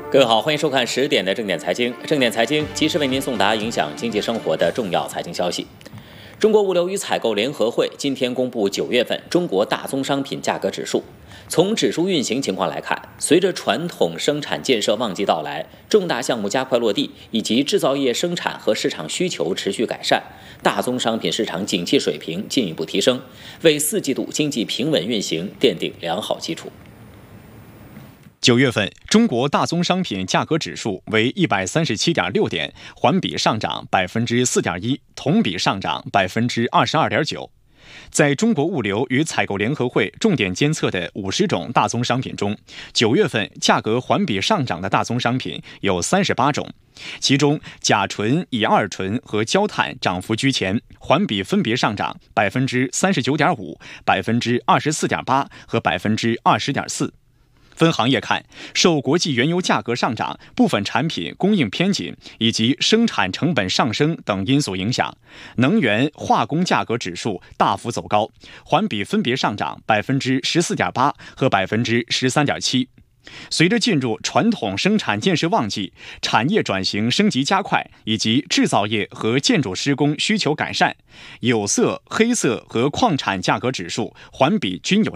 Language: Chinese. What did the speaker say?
各位好，欢迎收看10点的正点财经。正点财经及时为您送达影响经济生活的重要财经消息。中国物流与采购联合会今天公布9月份中国大宗商品价格指数。从指数运行情况来看，随着传统生产建设旺季到来，重大项目加快落地，以及制造业生产和市场需求持续改善，大宗商品市场景气水平进一步提升，为4季度经济平稳运行奠定良好基础。 9月份，中国大宗商品价格指数为137.6点，环比上涨4.1%，同比上涨22.9%。在中国物流与采购联合会重点监测的50种大宗商品中，9月份价格环比上涨的大宗商品有38种，其中甲醇、乙二醇和焦炭涨幅居前，环比分别上涨39.5%、24.8%和20.4%。分行业看，受国际原油价格上涨、部分产品供应偏紧以及生产成本上升等因素影响，能源化工价格指数大幅走高，环比分别上涨14.8%和13.7%。随着进入传统生产建设旺季，产业转型升级加快，以及制造业和建筑施工需求改善，有色、黑色和矿产价格指数环比均有